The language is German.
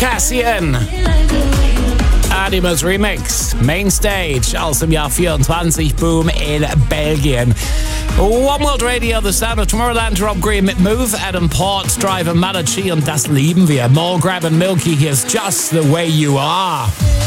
Cassian. Animals Remix, Mainstage aus dem Jahr 24, Boom in Belgien. One World Radio, The Sound of Tomorrowland, Rob Green mit Move, Adam Port, Driver Malachi und das lieben wir. More Grab and Milky, here's Just the Way You Are.